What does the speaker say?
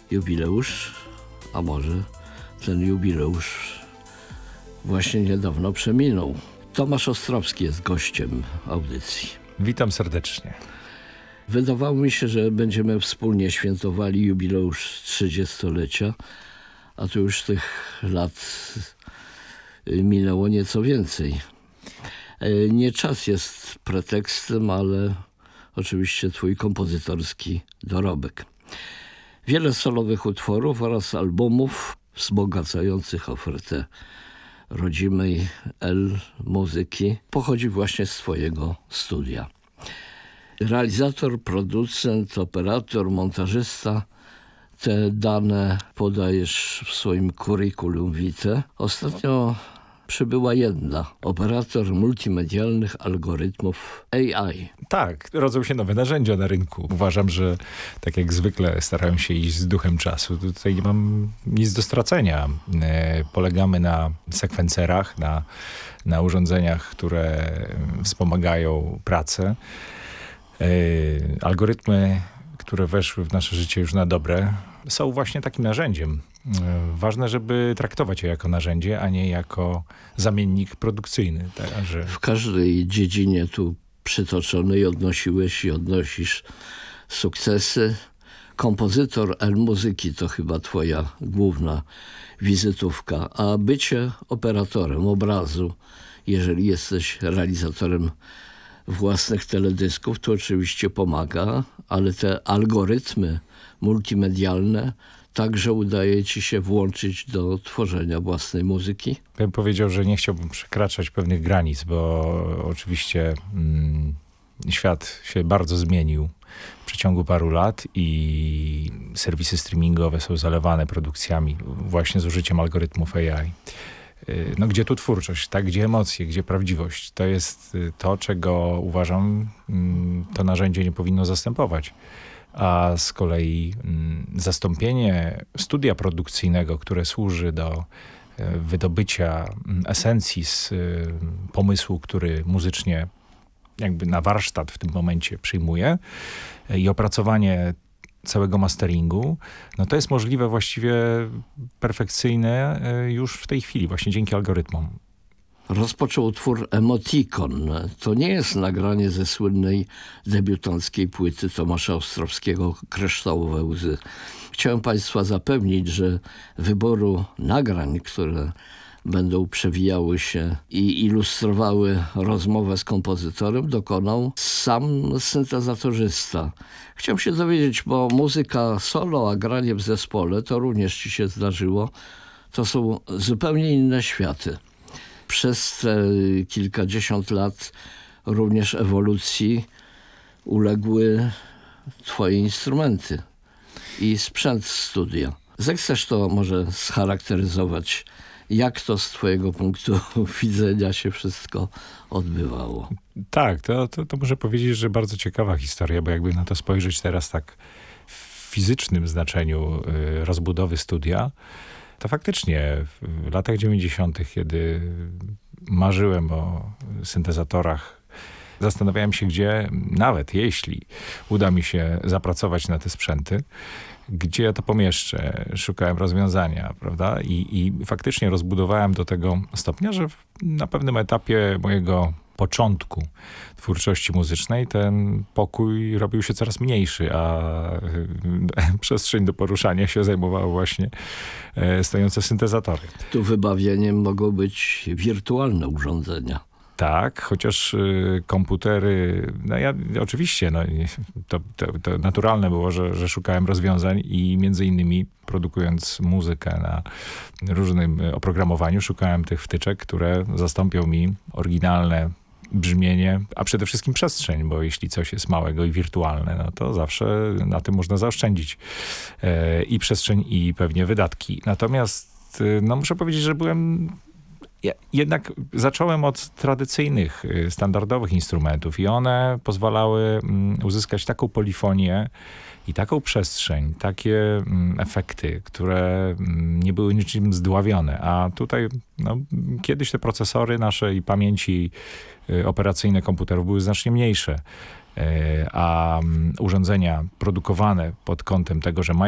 jubileusz, a może ten jubileusz właśnie niedawno przeminął. Tomasz Ostrowski jest gościem audycji. Witam serdecznie. Wydawało mi się, że będziemy wspólnie świętowali jubileusz 30-lecia, a tu już tych lat minęło nieco więcej. Nie czas jest pretekstem, ale oczywiście twój kompozytorski dorobek. Wiele solowych utworów oraz albumów wzbogacających ofertę rodzimej muzyki pochodzi właśnie z twojego studia. Realizator, producent, operator, montażysta. Te dane podajesz w swoim curriculum vitae. Ostatnio przybyła jedna. Operator multimedialnych algorytmów AI. Tak, rodzą się nowe narzędzia na rynku. Uważam, że tak jak zwykle starają się iść z duchem czasu. Tutaj nie mam nic do stracenia. Polegamy na sekwencerach, na urządzeniach, które wspomagają pracę. Algorytmy, które weszły w nasze życie już na dobre, są właśnie takim narzędziem. Ważne, żeby traktować je jako narzędzie, a nie jako zamiennik produkcyjny. Także... W każdej dziedzinie tu przytoczonej odnosiłeś i odnosisz sukcesy. Kompozytor muzyki to chyba twoja główna wizytówka, a bycie operatorem obrazu, jeżeli jesteś realizatorem własnych teledysków, to oczywiście pomaga, ale te algorytmy multimedialne także udaje ci się włączyć do tworzenia własnej muzyki? Bym powiedział, że nie chciałbym przekraczać pewnych granic, bo oczywiście świat się bardzo zmienił w przeciągu paru lat i serwisy streamingowe są zalewane produkcjami właśnie z użyciem algorytmów AI. No gdzie tu twórczość, tak? Gdzie emocje, gdzie prawdziwość? To jest to, czego uważam, to narzędzie nie powinno zastępować. A z kolei zastąpienie studia produkcyjnego, które służy do wydobycia esencji z pomysłu, który muzycznie jakby na warsztat w tym momencie przyjmuje, i opracowanie całego masteringu, no to jest możliwe właściwie perfekcyjne już w tej chwili, właśnie dzięki algorytmom. Rozpoczął utwór Emotikon. To nie jest nagranie ze słynnej debiutanckiej płyty Tomasza Ostrowskiego Kryształowe łzy. Chciałem Państwa zapewnić, że wyboru nagrań, które będą przewijały się i ilustrowały rozmowę z kompozytorem, dokonał sam syntezatorzysta. Chciałem się dowiedzieć, bo muzyka solo, a granie w zespole, to również ci się zdarzyło, to są zupełnie inne światy. Przez te kilkadziesiąt lat również ewolucji uległy twoje instrumenty i sprzęt studia. Zechcesz to może scharakteryzować, jak to z twojego punktu widzenia się wszystko odbywało? Tak, to muszę powiedzieć, że bardzo ciekawa historia, bo jakby na to spojrzeć teraz tak w fizycznym znaczeniu rozbudowy studia, to faktycznie w latach 90., kiedy marzyłem o syntezatorach, zastanawiałem się, gdzie, nawet jeśli uda mi się zapracować na te sprzęty, gdzie ja to pomieszczę. Szukałem rozwiązania, prawda? I faktycznie rozbudowałem do tego stopnia, że na pewnym etapie mojego początku twórczości muzycznej ten pokój robił się coraz mniejszy, a przestrzeń do poruszania się zajmowały właśnie stojące syntezatory. Tu wybawieniem mogą być wirtualne urządzenia. Tak, chociaż komputery, no ja oczywiście, no, to naturalne było, że szukałem rozwiązań i między innymi produkując muzykę na różnym oprogramowaniu, szukałem tych wtyczek, które zastąpią mi oryginalne brzmienie, a przede wszystkim przestrzeń, bo jeśli coś jest małego i wirtualne, no to zawsze na tym można zaoszczędzić i przestrzeń, i pewnie wydatki. Natomiast no, muszę powiedzieć, że ja jednak zacząłem od tradycyjnych, standardowych instrumentów i one pozwalały uzyskać taką polifonię i taką przestrzeń, takie efekty, które nie były niczym zdławione. A tutaj no, kiedyś te procesory nasze i pamięci operacyjne komputerów były znacznie mniejsze, a urządzenia produkowane pod kątem tego, że mają